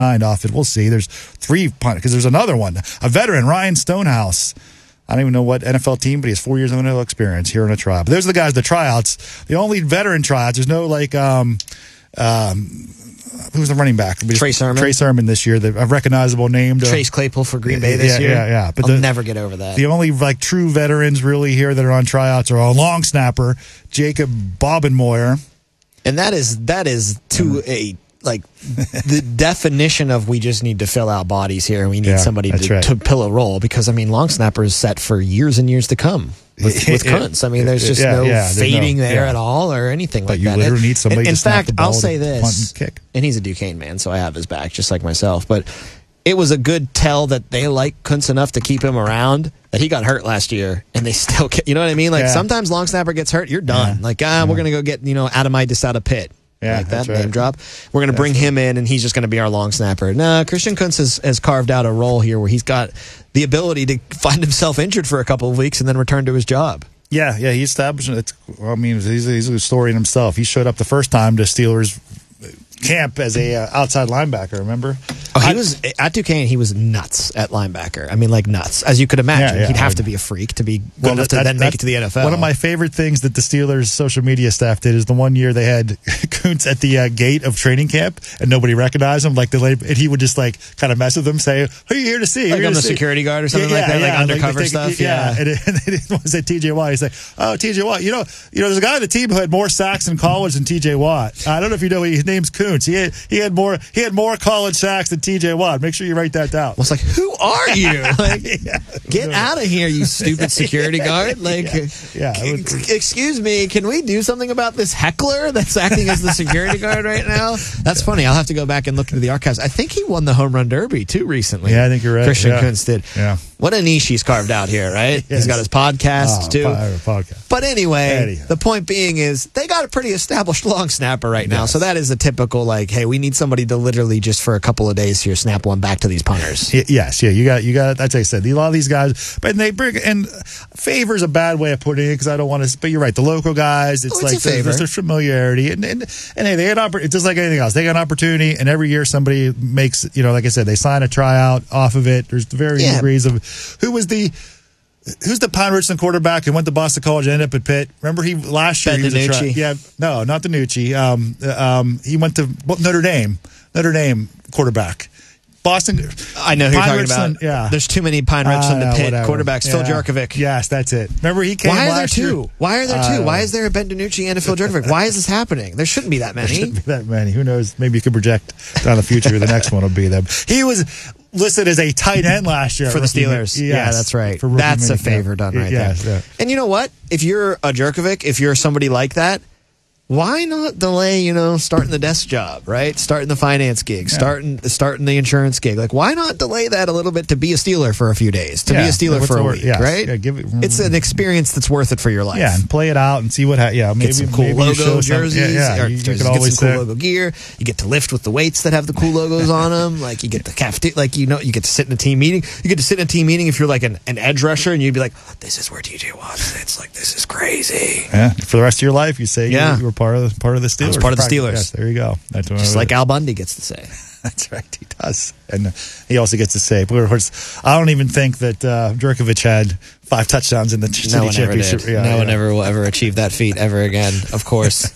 off it. We'll see. There's 3 punters because there's another one, a veteran, Ryan Stonehouse. I don't even know what NFL team, but he has 4 years of NFL experience here in a tryout. But those are the guys, the tryouts, the only veteran tryouts. There's no who's the running back? Trey Sermon. Trey Sermon this year, a recognizable name. Chase Claypool for Green Bay this year. Yeah. But I'll never get over that. The only true veterans really here that are on tryouts are a long snapper, Jacob Bobenmoyer. And that is to a the definition of we just need to fill out bodies here and we need somebody to fill a role because long snapper is set for years and years to come with Kuntz. There's just no fading there at all or anything like that. But you literally need somebody to snap the ball. I'll say this, and he's a Duquesne man, so I have his back just like myself, but it was a good tell that they like Kuntz enough to keep him around, that he got hurt last year and they still you know what I mean? Sometimes long snapper gets hurt, you're done. We're going to go get, Adamitis out of Pitt. That name drop. We're going to bring him in, and he's just going to be our long snapper. No, Christian Kuntz has carved out a role here where he's got the ability to find himself injured for a couple of weeks and then return to his job. Yeah, he established it. He's a story in himself. He showed up the first time to Steelers camp as a outside linebacker, remember? He was at Duquesne. He was nuts at linebacker. Nuts, as you could imagine. He'd have to be a freak to be good enough to then make it to the NFL. One of my favorite things that the Steelers social media staff did is the one year they had Kuntz at the gate of training camp and nobody recognized him. And he would just kind of mess with them, say, "Who are you here to see?" Like on the security guard or something like that, undercover stuff. Yeah, and it was at T.J. Watt. He's like, "Oh, T.J. Watt, there's a guy on the team who had more sacks in college than T.J. Watt. I don't know if you know, his name's Kuntz. He had more college sacks than T.J. Watt. Make sure you write that down." Well, it's like, who are you? Get out of here, you stupid security guard! Excuse me, can we do something about this heckler that's acting as the security guard right now? That's funny. I'll have to go back and look into the archives. I think he won the home run derby too recently. Yeah, I think you're right. Christian Kuntz did. Yeah. What a niche he's carved out here, right? Yes. He's got his podcast too. Podcast. But anyway, the point being is they got a pretty established long snapper right now. So that is a typical hey, we need somebody to literally just for a couple of days here snap one back to these punters. Yes, you got. That's what I said. A lot of these guys, but they bring and favor's a bad way of putting it because I don't want to. But you're right. The local guys, it's there's familiarity and hey, they had it's just like anything else. They got an opportunity, and every year somebody makes like I said, they sign a tryout off of it. There's varying degrees of who's the Pine Richland quarterback who went to Boston College and ended up at Pitt? Remember last year? Ben DiNucci. No, not DiNucci. He went to Notre Dame quarterback. Boston. I know who you're talking Richland, about. Yeah. There's too many Pine Richland to Pitt quarterbacks. Phil Jurkovec. Yes, that's it. Remember he came last year? Why are there two? Why is there a Ben DiNucci and a Phil Jurkovec? Why is this happening? There shouldn't be that many. There shouldn't be that many. Who knows? Maybe you could project down the future. The next one will be them. He was listed as a tight end last year for the Steelers. Yeah, that's right. That's a favor done right there. Yeah. And you know what? If you're a Jurkovec, if you're somebody like that, why not delay, starting the desk job, right? Starting the finance gig, starting the insurance gig. Why not delay that a little bit to be a Steeler for a few days, to be a Steeler for a week, right? Yeah, it's an experience that's worth it for your life. Yeah, and play it out and see what happens. Get some cool logo jerseys. You can always get some cool logo gear. You get to lift with the weights that have the cool logos on them. You get the cafeteria. You get to sit in a team meeting. You get to sit in a team meeting if you're an edge rusher and you'd be like, this is where TJ Watt sits. This is crazy. Yeah, for the rest of your life, you say you were part of the Steelers. I was part of the Steelers. Yes, there you go. That's just like Al Bundy gets to say. That's right, he does. And he also gets to say, of course, I don't even think that Jurkovec had 5 touchdowns in the city championship. No one ever will ever achieve that feat ever again, of course.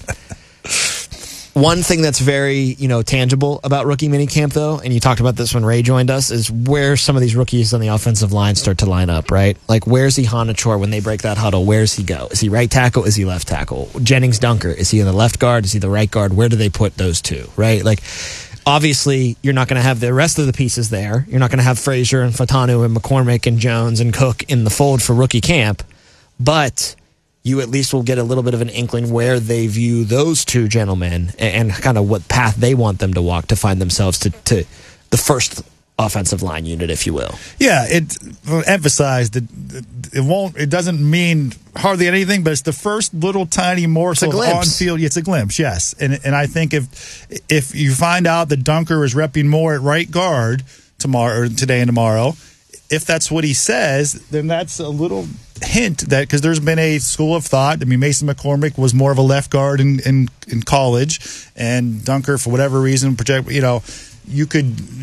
One thing that's very, tangible about rookie minicamp, though, and you talked about this when Ray joined us, is where some of these rookies on the offensive line start to line up, right? Where's Ihanachor when they break that huddle? Where's he go? Is he right tackle? Is he left tackle? Jennings Dunker, is he in the left guard? Is he the right guard? Where do they put those two, right? Obviously, you're not going to have the rest of the pieces there. You're not going to have Frazier and Fatanu and McCormick and Jones and Cook in the fold for rookie camp, but you at least will get a little bit of an inkling where they view those two gentlemen and kind of what path they want them to walk to find themselves to the first offensive line unit, if you will. Yeah, it emphasized that it doesn't mean hardly anything, but it's the first little tiny morsel of on field. It's a glimpse, yes. And I think if you find out that Dunker is repping more at right guard today and tomorrow, if that's what he says, then that's a little hint that because there's been a school of thought. Mason McCormick was more of a left guard in college, and Dunker, for whatever reason, you could